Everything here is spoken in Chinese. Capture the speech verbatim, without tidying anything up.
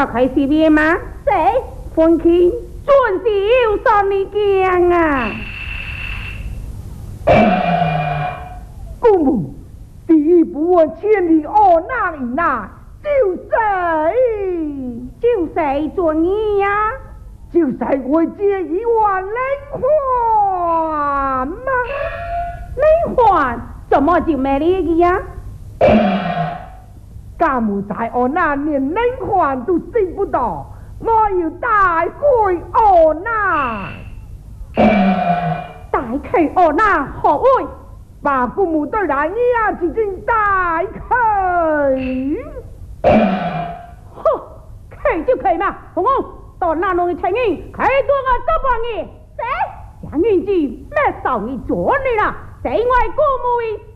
要开视频吗？ 谁？ 分去准是有三年江啊！ 公母，第一不问千里哦，那一那就谁？ 就谁做你呀？ 就谁会借一万零环吗？ 零环怎么就没那个呀？ 家母在哦那连零环都借不到，我要带回哦那。 带去哦那何谓？ 把公母对来你呀，已经带去。 哼，去就去嘛，红红到那弄的情人，开多我这帮你。 谁？ 杨云记，咩受你做你啦？谁外过母的？